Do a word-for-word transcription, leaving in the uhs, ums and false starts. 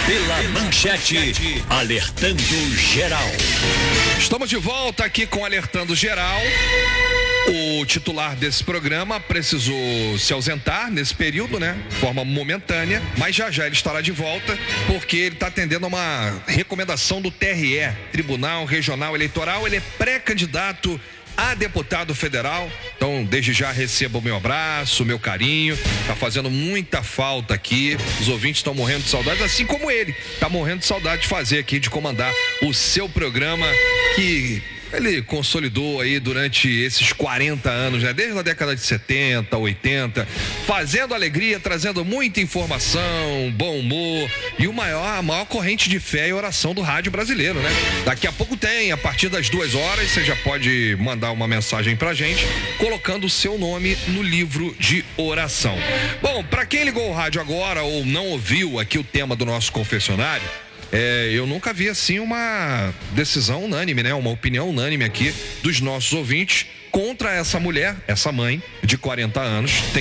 Pela Manchete, alertando geral. Estamos de volta aqui com Alertando Geral. O titular desse programa precisou se ausentar nesse período, né? De forma momentânea, mas já já ele estará de volta, porque ele está atendendo a uma recomendação do T R E, Tribunal Regional Eleitoral. Ele é pré-candidato a deputado federal, então desde já receba o meu abraço, o meu carinho, tá fazendo muita falta aqui, os ouvintes estão morrendo de saudade, assim como ele, tá morrendo de saudade de fazer aqui, de comandar o seu programa que ele consolidou aí durante esses quarenta anos, né? Desde a década de setenta, oitenta, fazendo alegria, trazendo muita informação, bom humor e o maior, a maior corrente de fé e oração do rádio brasileiro, né? Daqui a pouco tem, a partir das duas horas, você já pode mandar uma mensagem pra gente, colocando o seu nome no livro de oração. Bom, pra quem ligou o rádio agora ou não ouviu aqui o tema do nosso confessionário, É, eu nunca vi assim uma decisão unânime, né? Uma opinião unânime aqui dos nossos ouvintes contra essa mulher, essa mãe de quarenta anos. Tem